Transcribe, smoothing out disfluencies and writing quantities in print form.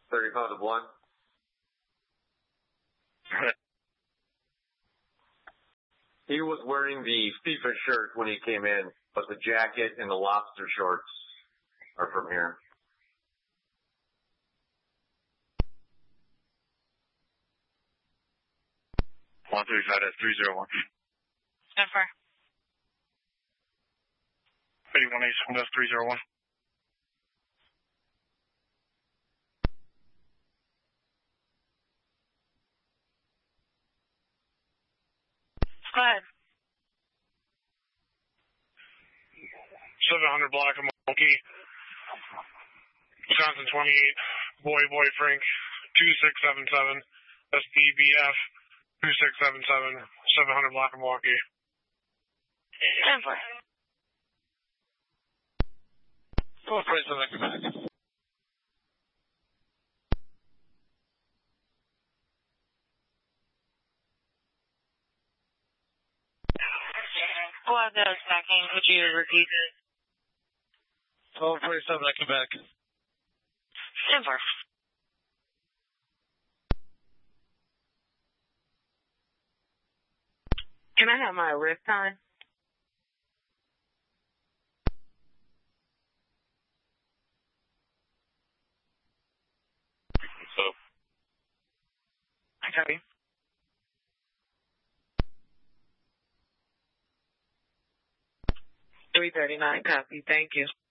35 to 1. He was wearing the FIFA shirt when he came in, but the jacket and the lobster shorts are from here. 135-301. 10-4. 81-301. Go ahead. 700 block of Milwaukee. Wisconsin 28. Boy Frank 2677. SDBF 2677. 700 block of Milwaukee. 10-4. Full price on that back. Well, that was backing. Could you repeat? 1247 at Quebec. 10-4. Can I have my wrist on? So. I copy. 339, copy. Thank you.